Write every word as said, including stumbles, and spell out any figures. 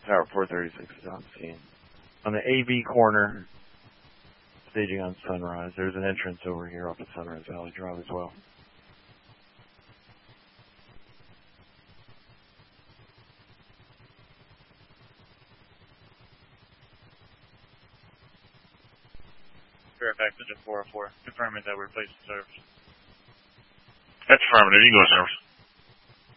Tower four thirty-six is on scene. On the A V corner, staging on Sunrise. There's an entrance over here off of Sunrise Valley Drive as well. Fairfax, Engine four oh four, confirming that we're placing service. That's affirmative. You can go service.